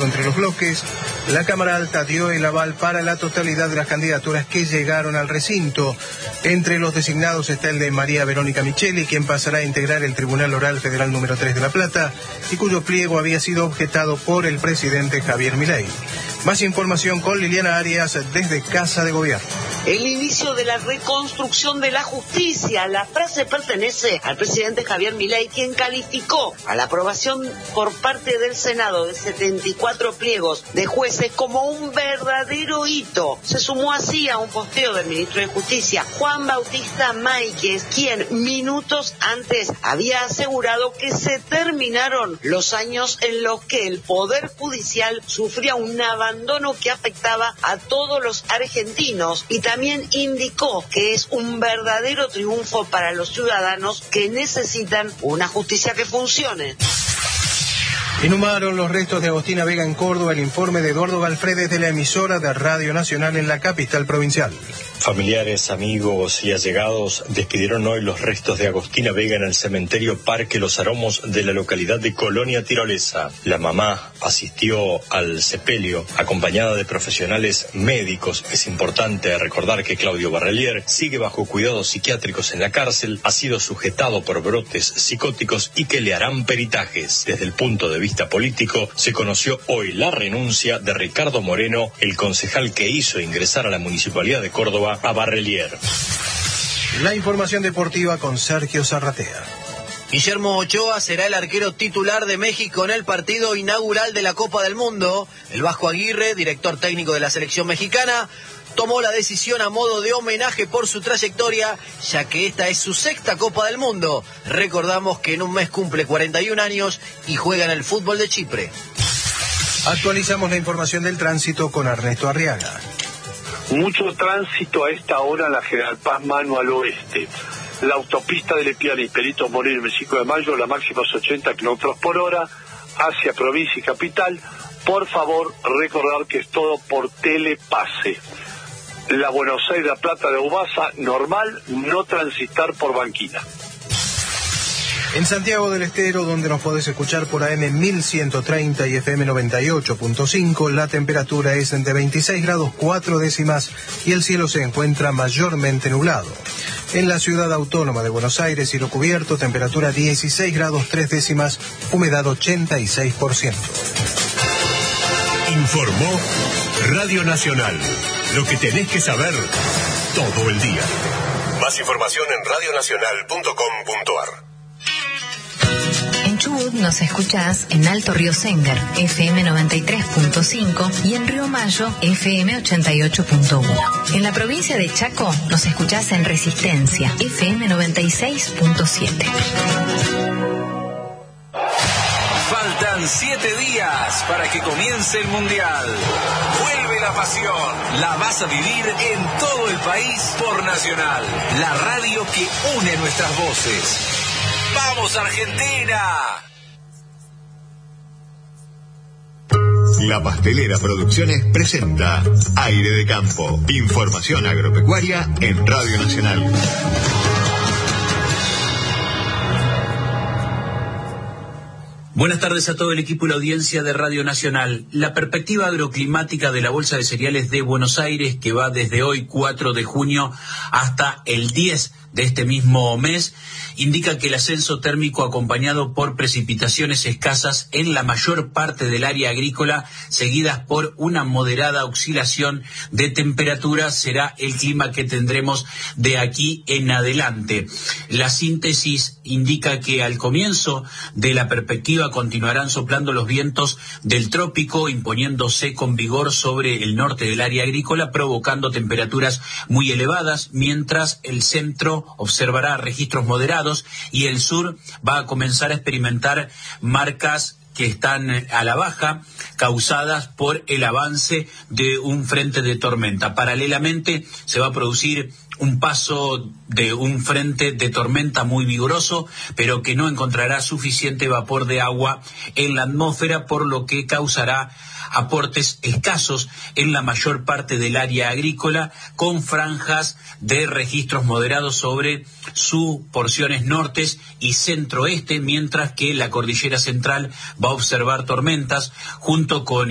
acuerdo entre los bloques. La Cámara Alta dio el aval para la totalidad de las candidaturas que llegaron al recinto. Entre los designados está el de María Verónica Micheli, quien pasará a integrar el Tribunal Oral Federal número 3 de La Plata y cuyo pliego había sido objetado por el presidente Javier Milei. Más información con Liliana Arias desde Casa de Gobierno. El inicio de la reconstrucción de la justicia. La frase pertenece al presidente Javier Milei, quien calificó a la aprobación por parte del Senado de 74 pliegos de jueces como un verdadero hito. Se sumó así a un posteo del ministro de Justicia, Juan Bautista Máiquez, quien minutos antes había asegurado que se terminaron los años en los que el Poder Judicial sufría un abandono que afectaba a todos los argentinos, y también indicó que es un verdadero triunfo para los ciudadanos que necesitan una justicia que funcione. Inhumaron los restos de Agostina Vega en Córdoba. El informe de Eduardo Valfredes de la emisora de Radio Nacional en la capital provincial. Familiares, amigos y allegados despidieron hoy los restos de Agostina Vega en el cementerio Parque Los Aromos de la localidad de Colonia Tirolesa. La mamá asistió al sepelio acompañada de profesionales médicos. Es importante recordar que Claudio Barrelier sigue bajo cuidados psiquiátricos en la cárcel, ha sido sujetado por brotes psicóticos y que le harán peritajes. Desde el punto de vista político, se conoció hoy la renuncia de Ricardo Moreno, el concejal que hizo ingresar a la Municipalidad de Córdoba a Barrelier. La información deportiva con Sergio Zarratea. Guillermo Ochoa será el arquero titular de México en el partido inaugural de la Copa del Mundo. El Vasco Aguirre, director técnico de la selección mexicana, tomó la decisión a modo de homenaje por su trayectoria, ya que esta es su sexta Copa del Mundo. Recordamos que en un mes cumple 41 años y juega en el fútbol de Chipre. Actualizamos la información del tránsito con Ernesto Arriaga. Mucho tránsito a esta hora en la General Paz mano al oeste. La autopista de Lepiana y Perito Moreno, el 5 de mayo, la máxima es 80 kilómetros por hora, hacia provincia y capital. Por favor, recordar que es todo por telepase. La Buenos Aires, La Plata de Ubasa, normal, no transitar por Banquina. En Santiago del Estero, donde nos podés escuchar por AM 1130 y FM 98.5, la temperatura es de 26 grados 4 décimas y el cielo se encuentra mayormente nublado. En la ciudad autónoma de Buenos Aires, cielo cubierto, temperatura 16 grados 3 décimas, humedad 86%. Informó Radio Nacional. Lo que tenés que saber todo el día. Más información en radionacional.com.ar. En Chubut nos escuchás en Alto Río Sengar, FM 93.5 y en Río Mayo, FM 88.1. En la provincia de Chaco nos escuchás en Resistencia, FM 96.7. Faltan 7 días para que comience el Mundial. Vuelve la pasión. La vas a vivir en todo el país por Nacional, la radio que une nuestras voces. ¡Vamos, Argentina! La Pastelera Producciones presenta Aire de Campo. Información agropecuaria en Radio Nacional. Buenas tardes a todo el equipo y la audiencia de Radio Nacional. La perspectiva agroclimática de la Bolsa de Cereales de Buenos Aires, que va desde hoy 4 de junio hasta el 10 de este mismo mes, indica que el ascenso térmico acompañado por precipitaciones escasas en la mayor parte del área agrícola, seguidas por una moderada oscilación de temperatura, será el clima que tendremos de aquí en adelante. La síntesis indica que al comienzo de la perspectiva continuarán soplando los vientos del trópico, imponiéndose con vigor sobre el norte del área agrícola, provocando temperaturas muy elevadas, mientras el centro observará registros moderados y el sur va a comenzar a experimentar marcas que están a la baja, causadas por el avance de un frente de tormenta. Paralelamente se va a producir un paso de un frente de tormenta muy vigoroso, pero que no encontrará suficiente vapor de agua en la atmósfera, por lo que causará aportes escasos en la mayor parte del área agrícola, con franjas de registros moderados sobre sus porciones nortes y centro-oeste, mientras que la cordillera central va a observar tormentas junto con